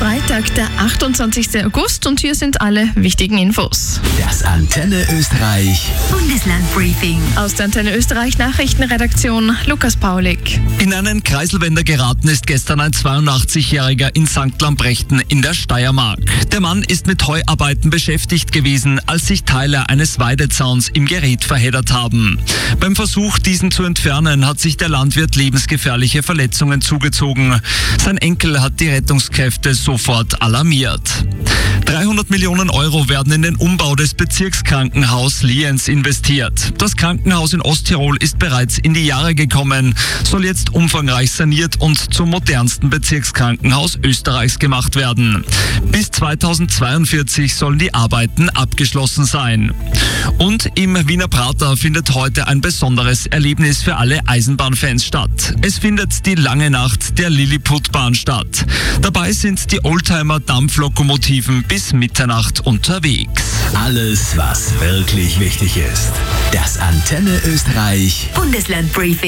Freitag, der 28. August und hier sind alle wichtigen Infos. Das Antenne Österreich Bundeslandbriefing. Aus der Antenne Österreich Nachrichtenredaktion Lukas Paulik. In einen Kreiselwender geraten ist gestern ein 82-Jähriger in St. Lamprechten in der Steiermark. Der Mann ist mit Heuarbeiten beschäftigt gewesen, als sich Teile eines Weidezauns im Gerät verheddert haben. Beim Versuch, diesen zu entfernen, hat sich der Landwirt lebensgefährliche Verletzungen zugezogen. Sein Enkel hat die Rettungskräfte sofort alarmiert. 300 Millionen Euro werden in den Umbau des Bezirkskrankenhaus Lienz investiert. Das Krankenhaus in Osttirol ist bereits in die Jahre gekommen, soll jetzt umfangreich saniert und zum modernsten Bezirkskrankenhaus Österreichs gemacht werden. Bis 2042 sollen die Arbeiten abgeschlossen sein. Und im Wiener Prater findet heute ein besonderes Erlebnis für alle Eisenbahnfans statt. Es findet die lange Nacht der Lilliputbahn statt. Dabei sind die Oldtimer-Dampflokomotiven bis Mitternacht unterwegs. Alles, was wirklich wichtig ist. Das Antenne Österreich Bundeslandbriefing.